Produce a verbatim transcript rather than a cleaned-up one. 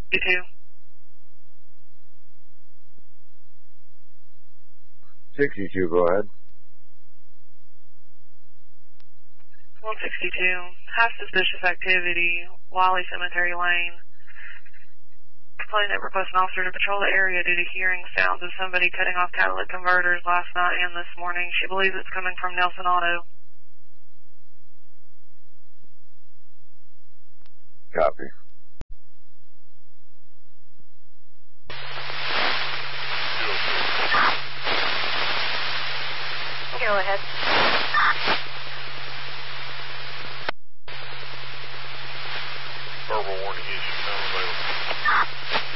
sixty-two. sixty-two, go ahead. one sixty-two. High suspicious activity, Wiley Cemetery Lane. Complainant requests an officer to patrol the area due to hearing sounds of somebody cutting off catalytic converters last night and this morning. She believes it's coming from Nelson Auto. Copy. Go ahead. Verbal warning issued, unavailable.